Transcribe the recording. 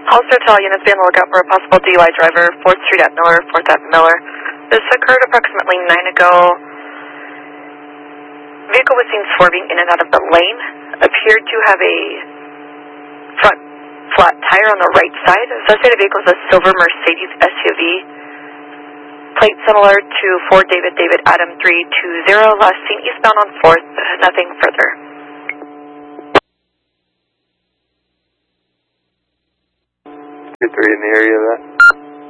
Also tell units be on the lookout for a possible DUI driver, 4th Street at Miller, 4th at Miller. This occurred approximately 9 ago. Vehicle was seen swerving in and out of the lane, appeared to have a front flat tire on the right side. Associated vehicle is a silver Mercedes SUV. Plate similar to Ford David Adam 320, last seen eastbound on 4th, nothing further. Get 3 in the area of that.